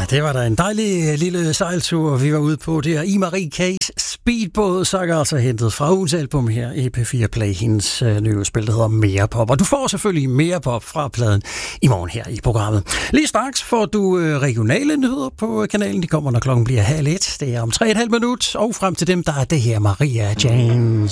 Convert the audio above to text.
det var da en dejlig lille sejltur, vi var ude på der. I Marie K's Speedbåd, så er altså hentet fra ugens album her i P4 Play, hendes nye spil, der hedder Mere Pop. Og du får selvfølgelig mere pop fra pladen i morgen her i programmet. Lige straks får du regionale nyheder på kanalen. De kommer, når klokken bliver 12:30. Det er om 3,5 minutter, og frem til dem, der er det her Maria James.